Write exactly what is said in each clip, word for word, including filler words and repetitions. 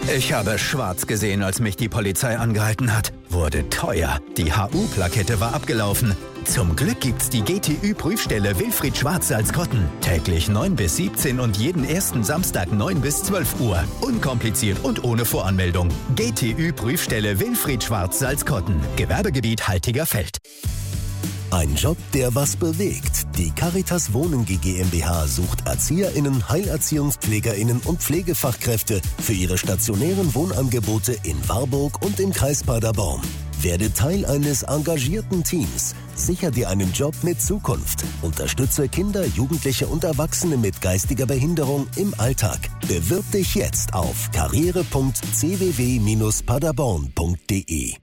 Ich habe schwarz gesehen, als mich die Polizei angehalten hat. Wurde teuer. Die H U-Plakette war abgelaufen. Zum Glück gibt's die G T Ü-Prüfstelle Wilfried Schwarz-Salzkotten. Täglich neun bis siebzehn und jeden ersten Samstag neun bis zwölf Uhr. Unkompliziert und ohne Voranmeldung. G T Ü-Prüfstelle Wilfried Schwarz-Salzkotten. Gewerbegebiet Haltigerfeld. Ein Job, der was bewegt. Die Caritas Wohnen GmbH sucht ErzieherInnen, HeilerziehungspflegerInnen und Pflegefachkräfte für ihre stationären Wohnangebote in Warburg und im Kreis Paderborn. Werde Teil eines engagierten Teams. Sicher dir einen Job mit Zukunft. Unterstütze Kinder, Jugendliche und Erwachsene mit geistiger Behinderung im Alltag. Bewirb dich jetzt auf karriere punkt c w w bindestrich paderborn punkt d e.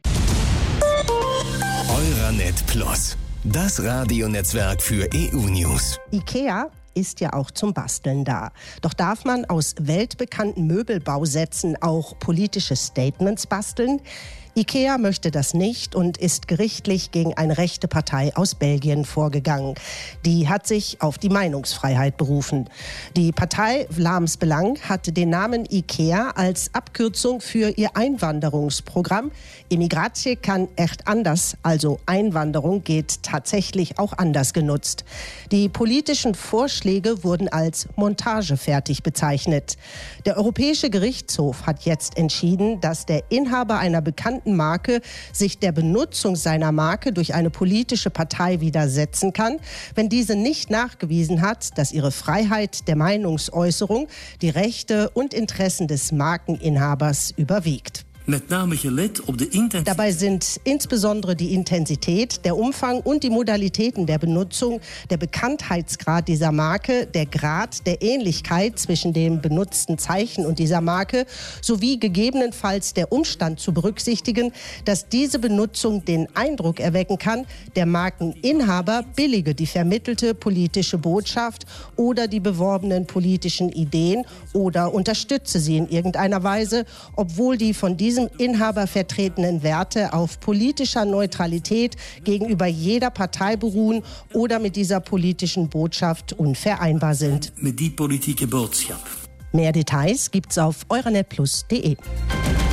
Euranet Plus. Das Radionetzwerk für E U-News. IKEA ist ja auch zum Basteln da. Doch darf man aus weltbekannten Möbelbausätzen auch politische Statements basteln? IKEA möchte das nicht und ist gerichtlich gegen eine rechte Partei aus Belgien vorgegangen. Die hat sich auf die Meinungsfreiheit berufen. Die Partei Vlaams Belang hatte den Namen IKEA als Abkürzung für ihr Einwanderungsprogramm. Immigratie kann echt anders, also Einwanderung geht tatsächlich auch anders genutzt. Die politischen Vorschläge wurden als montagefertig bezeichnet. Der Europäische Gerichtshof hat jetzt entschieden, dass der Inhaber einer bekannten Marke sich der Benutzung seiner Marke durch eine politische Partei widersetzen kann, wenn diese nicht nachgewiesen hat, dass ihre Freiheit der Meinungsäußerung die Rechte und Interessen des Markeninhabers überwiegt. Met name gelet op de intensiteit. Dabei sind insbesondere die Intensität, der Umfang und die Modalitäten der Benutzung, der Bekanntheitsgrad dieser Marke, der Grad der Ähnlichkeit zwischen dem benutzten Zeichen und dieser Marke sowie gegebenenfalls der Umstand zu berücksichtigen, dass diese Benutzung den Eindruck erwecken kann, der Markeninhaber billige die vermittelte politische Botschaft oder die beworbenen politischen Ideen oder unterstütze sie in irgendeiner Weise, obwohl die von diesem Inhaber vertretenen Werte auf politischer Neutralität gegenüber jeder Partei beruhen oder mit dieser politischen Botschaft unvereinbar sind. Mit die politische Botschaft. Mehr Details gibt's auf euranet plus punkt d e.